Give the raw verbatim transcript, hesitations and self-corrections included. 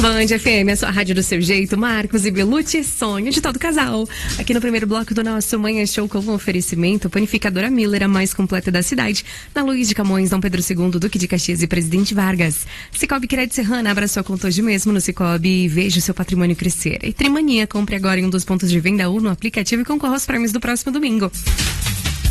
Band F M, a sua rádio do seu jeito. Marcos e Belucci, sonho de todo casal. Aqui no primeiro bloco do nosso Manhã Show com um oferecimento, panificadora Miller, a mais completa da cidade, na Luiz de Camões, Dom Pedro segundo, Duque de Caxias e Presidente Vargas. Cicobi Crédito Serrana, abra sua conta hoje mesmo no Cicobi e veja o seu patrimônio crescer. E Trimania, compre agora em um dos pontos de venda ou no aplicativo e concorra aos prêmios do próximo domingo.